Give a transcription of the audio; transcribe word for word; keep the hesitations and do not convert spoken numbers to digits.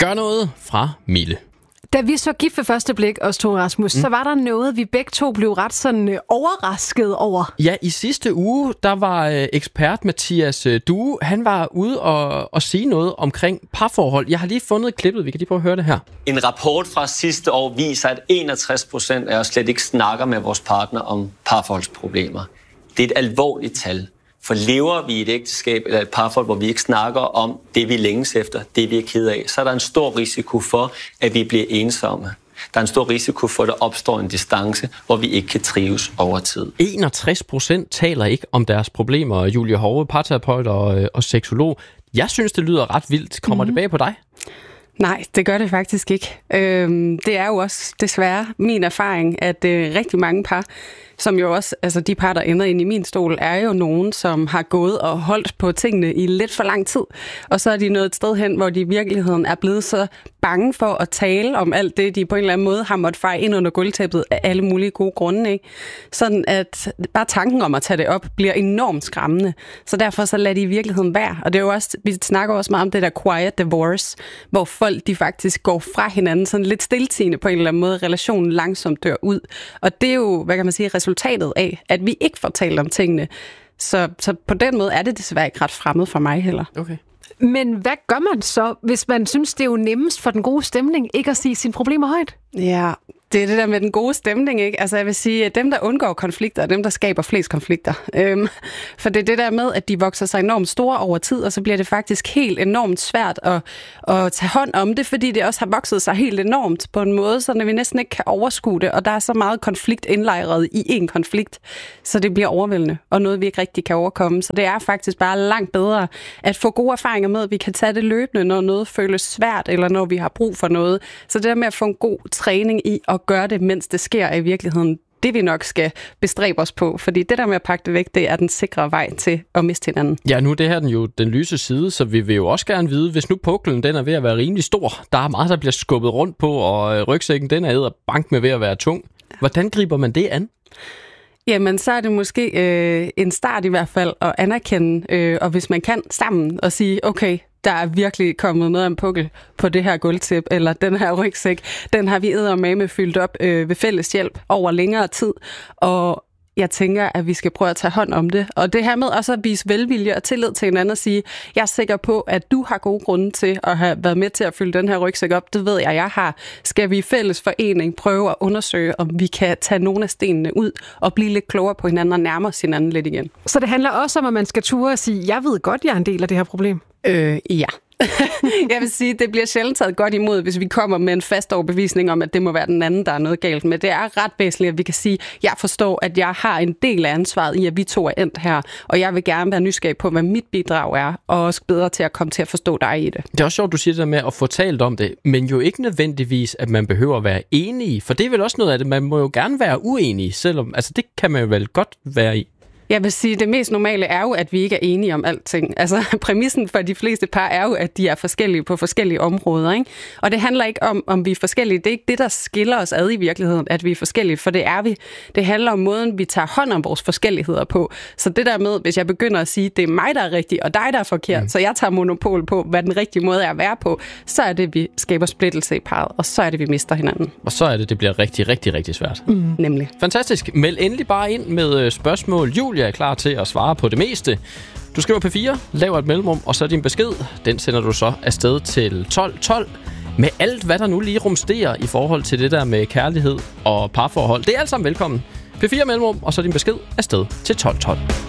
Gør noget fra Mille. Da vi så Gift ved første blik, os to, Rasmus, mm. så var der noget, vi begge to blev ret sådan øh, overrasket over. Ja, i sidste uge, der var øh, ekspert Mathias øh, Due, han var ude og, og sige noget omkring parforhold. Jeg har lige fundet klippet, vi kan lige prøve at høre det her. En rapport fra sidste år viser, at enogtres procent af os slet ikke snakker med vores partner om parforholdsproblemer. Det er et alvorligt tal. For lever vi i et ægteskab eller et parforhold, hvor vi ikke snakker om det, vi længes efter, det, vi er ked af, så er der en stor risiko for, at vi bliver ensomme. Der er en stor risiko for, at der opstår en distance, hvor vi ikke kan trives over tid. enogtres procent taler ikke om deres problemer. Julie Hove, parterapeut og, og seksolog. Jeg synes, det lyder ret vildt. Kommer mm-hmm. det bag på dig? Nej, det gør det faktisk ikke. Øhm, det er jo også desværre min erfaring, at øh, rigtig mange par, som jo også, altså de par, der ender ind i min stol, er jo nogen, som har gået og holdt på tingene i lidt for lang tid. Og så er de nået et sted hen, hvor de i virkeligheden er blevet så bange for at tale om alt det, de på en eller anden måde har måttet feje ind under gulvtæppet af alle mulige gode grunde. Ikke? Sådan at bare tanken om at tage det op bliver enormt skræmmende. Så derfor så lader de i virkeligheden være. Og det er jo også, vi snakker også meget om det der quiet divorce, hvor folk de faktisk går fra hinanden sådan lidt stiltigende på en eller anden måde. Relationen langsomt dør ud. Og det er jo, hvad kan man sige, resultatet af, at vi ikke får talt om tingene. Så, så på den måde er det desværre ikke ret fremmed for mig heller. Okay. Men hvad gør man så, hvis man synes, det er jo nemmest for den gode stemning ikke at sige sine problemer højt? Ja, det er det der med den gode stemning, ikke? Altså jeg vil sige, at dem, der undgår konflikter, er dem, der skaber flest konflikter. Øhm, for det er det der med, at de vokser sig enormt store over tid, og så bliver det faktisk helt enormt svært at, at tage hånd om det, fordi det også har vokset sig helt enormt på en måde, så vi næsten ikke kan overskue det, og der er så meget konflikt indlejret i en konflikt, så det bliver overvældende, og noget, vi ikke rigtig kan overkomme. Så det er faktisk bare langt bedre at få gode erfaringer med, at vi kan tage det løbende, når noget føles svært, eller når vi har brug for noget. Så det der med at få en god træning i at gøre det, mens det sker i virkeligheden, det vi nok skal bestræbe os på. Fordi det der med at pakke det væk, det er den sikre vej til at miste hinanden. Ja, nu er det her den jo den lyse side, så vi vil jo også gerne vide, hvis nu puklen den er ved at være rimelig stor, der er meget, der bliver skubbet rundt på, og rygsækken den er æder bank med ved at være tung. Hvordan griber man det an? Jamen, så er det måske øh, en start i hvert fald at anerkende, øh, og hvis man kan sammen og sige, okay, der er virkelig kommet noget af en pukkel på det her gulvtæppe, eller den her rygsæk, den har vi eddermame fyldt op øh, ved fælles hjælp over længere tid, og jeg tænker, at vi skal prøve at tage hånd om det. Og det her med også at vise velvilje og tillid til hinanden og sige, jeg er sikker på, at du har gode grunde til at have været med til at fylde den her rygsæk op. Det ved jeg, jeg har. Skal vi i fælles forening prøve at undersøge, om vi kan tage nogle af stenene ud og blive lidt klogere på hinanden og nærme os hinanden lidt igen. Så det handler også om, at man skal ture og sige, jeg ved godt, jeg er en del af det her problem. Øh, ja. Jeg vil sige, at det bliver sjældent taget godt imod, hvis vi kommer med en fast overbevisning om, at det må være den anden, der er noget galt med. Det er ret væsentligt, at vi kan sige, at jeg forstår, at jeg har en del af ansvaret i, at vi to er endt her, og jeg vil gerne være nysgerrig på, hvad mit bidrag er, og også bedre til at komme til at forstå dig i det. Det er også sjovt, du siger det der med at få talt om det, men jo ikke nødvendigvis, at man behøver at være enige, for det er vel også noget af det, man må jo gerne være uenige, selvom, altså det kan man jo vel godt være i. Jeg vil sige, at det mest normale er jo, at vi ikke er enige om alting. Altså, præmissen for de fleste par er jo, at de er forskellige på forskellige områder, ikke? Og det handler ikke om, om vi er forskellige. Det er ikke det, der skiller os ad i virkeligheden, at vi er forskellige, for det er vi. Det handler om måden, vi tager hånd om vores forskelligheder på. Så det der med, hvis jeg begynder at sige, at det er mig, der er rigtig, og dig, der er forkert, mm. så jeg tager monopol på, hvad den rigtige måde er at være på, så er det, vi skaber splittelse i parret, og så er det, vi mister hinanden. Og så er det, det bliver rigtig, rigtig, rigtig svært. Mm. Nemlig. Fantastisk. Meld endelig bare ind med spørgsmål. Julia er klar til at svare på det meste. Du skriver P fire, laver et mellemrum, og så din besked. Den sender du så afsted til tolv tolv med alt, hvad der nu lige rumsterer i forhold til det der med kærlighed og parforhold. Det er alt sammen velkommen. P fire mellemrum, og så din besked afsted til tolv tolv.